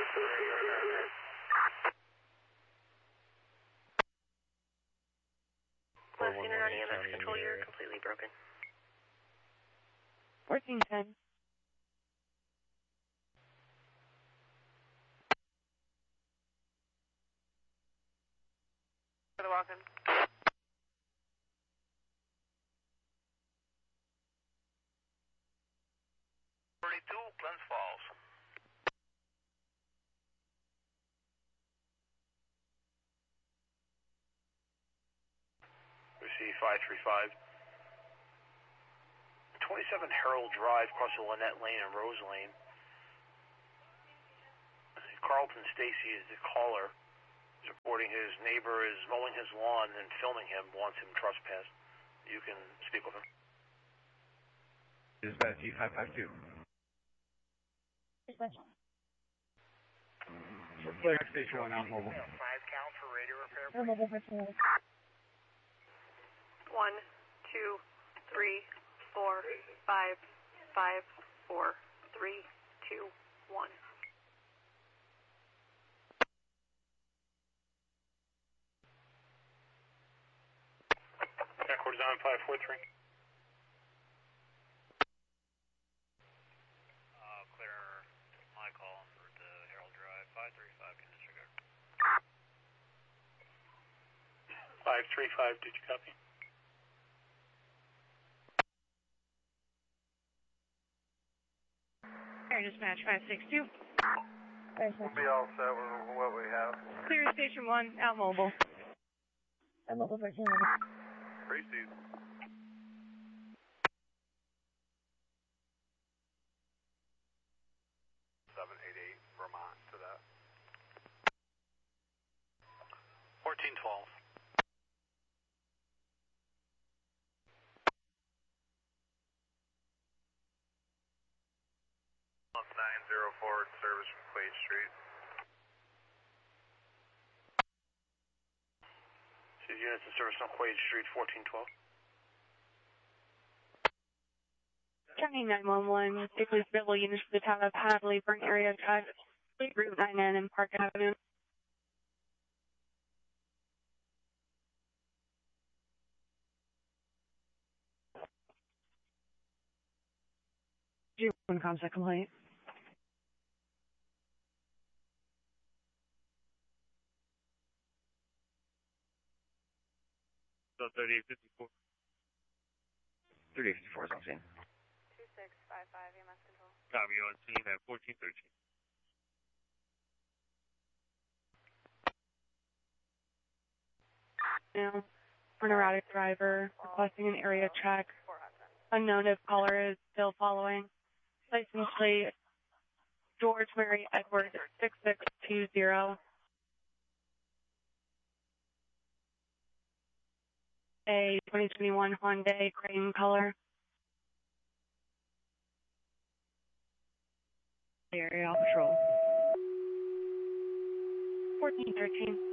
Last unit on EMS control, you're completely broken. 1410. For the walk-in. 32, Glens Falls. Receive 535. 27 Harold Drive, across the Lynette Lane and Rose Lane. Carlton Stacy is the caller. He's reporting his neighbor is mowing his lawn and filming him, wants him trespassed. You can speak with him. Dispatch G552. Clear station 1 out mobile. 5 count for radio repair. Mobile 15. 1, 2, 3, 4, 5, 5, 4, 3, 2, 1. Backwards on 543. Clear my call en route to Harold Drive, 535, can disregard. 535, did you copy? Air Dispatch 562. We'll be all set with what we have. Clear Station 1, out mobile. Out mobile 13. Receive. 788 Vermont to that. 1412. Month 904 service from Quaid Street. These units in service on Quaid Street, 1412. County 911, particularly civil units to the town of Hadley for an area drive, Route 9N and Park Avenue. Do you want to contact complaint? So 3854. 3854 is on scene. 2655 EMS control. Copy on scene at 1413. Now, for an erratic driver, requesting an area check. Unknown if caller is still following. License plate, George Mary Edward 6620. A 2021 Hyundai cream color. Area patrol. 1413.